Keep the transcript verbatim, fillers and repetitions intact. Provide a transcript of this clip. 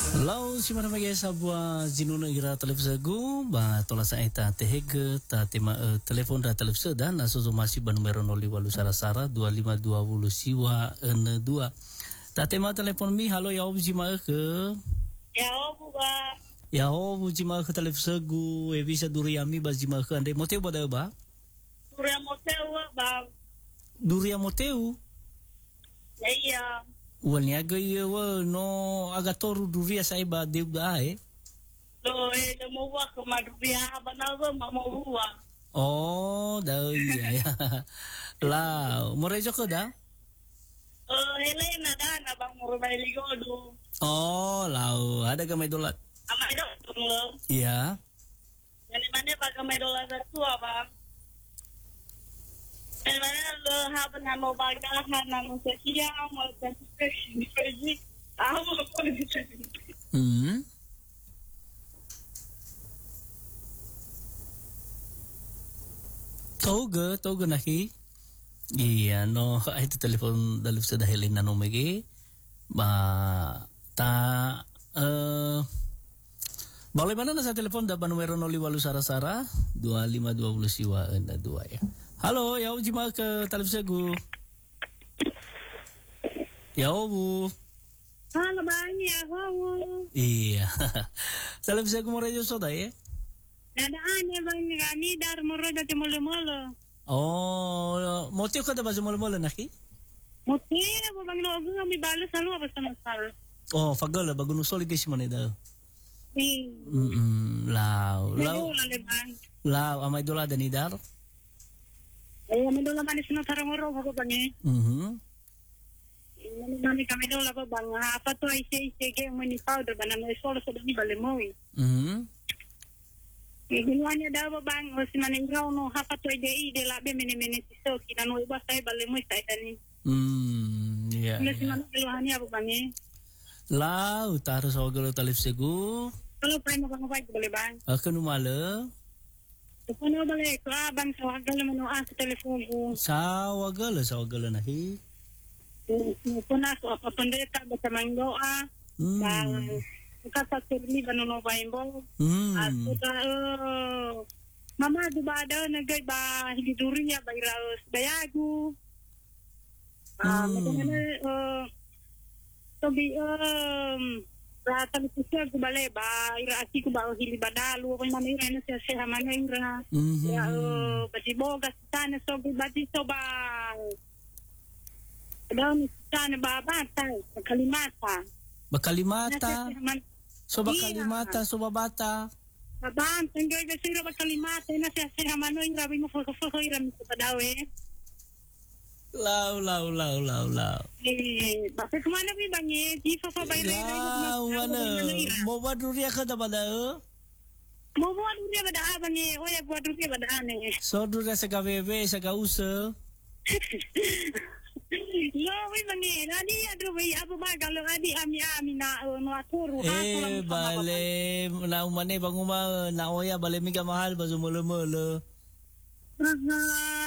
Lau si mana magi sabua jinuna gira telefon gu ba tola sa eta tehege ta tema uh, telefon da telefon dan naso masih ba numero nol walu sara sara dua lima dua puluh siwa ene dua. Ta tema telepon mi halo ya obu jima ke. Ya obu ba. Ya obu jima ke telefon gu e bisa duri ami ba jima ke ande moteu ba da ba. Duri moteu ba. Duri moteu. Ya iya. Wal niaga ia wa no agatoru duria sai ba deu da eh. Lo e de mo wa ko maduria ba na ba ma mo wa. Oh, da iya ya. La, morejo ko da? Oh, Helena da na bang mo ba ligodo. Oh, lau, ada ka may dolat. Amay do tulo. Iya. Ngani mane pa ka may dolat sa tuwa ba. Eh mana lo haban na mo bagahan na mo sa siya mo sa special project. Ah, mo ko ni sa. Hmm. Toga, toga nahi. Iya, no, itu telepon dalu sa dahil na no megi. Ba ta eh Balai mana na sa telepon da ba numero nol walu sara sara dua lima dua puluh siwa enda dua ya. Halo, ya uji ma ke telepon gu. Ya obu. Halo banyak, halo. Iya. Telepon gu mo radio soda ya. Dadaan ya bang ni dar moro dati molo-molo. Oh, motiw ka da ba sa molo-molo naki? Motiw ba bang no nga mi balo sa luwa basta masal. Oh, fagala bago no solid kasi man daw. Si. Mm, lao, lao. Lao, amay dola da ni dar? Eh, kami dola man sino tarong-oro ko bang eh. Mhm. Nani kami dola ba bang apa to ay say say ke mo ni powder ba na may solo sa dami balemoy. Mhm. Eh, ginawa niya daw ba bang o si maningraw no hapa to ay de de labi mene-mene si so kinano iba sa balemoy sa itani. Hmm, iya. Ano si maningraw niya ba bang eh. Lao, taruh sa wagalo talip segu. Kalau pray mo bang ba boleh bang? Akan umala. Ano ba eh ko bang sa wagal mo no sa telepono ko. Sa wagalo, sa wagalo nahi. Puna so apa pendeta ba sa manggoa. Hmm. Bang kata sirni ba no ba imbo. Hmm. Ako ta uh, mama du ba daw nagay ba hiduriya ba iraos dayagu. Ah, magana uh, Tobi um rata ni siya ko bale ba ira asi ko ba hili badalu ko man ira na siya siya man ira ya o pati boga sana so bi bati so ba daw ni sana ba bata kalimata Bakalimata. So bakalimata, so babata. Baban, tenggoy ba sira ba kalimata na siya siya man ira bi mo fo fo ira mi sa daw eh. Lau, lau, lau, lau, lau. Eh, bakit kemana bi bang eh? Di fa ba ira Lau, mana? Mau buat duria ka da ba da? Mau buat duria ba da bang eh? Oh ya buat duria ba da eh. So duria sa gabebe, sa gausa. Yo, wait bang eh. Nadi aduh wait apa ba kalau adi ami ami na no aturu ha Eh, bale, na umane bang uma na oya bale miga mahal ba sumolo-molo. Aha.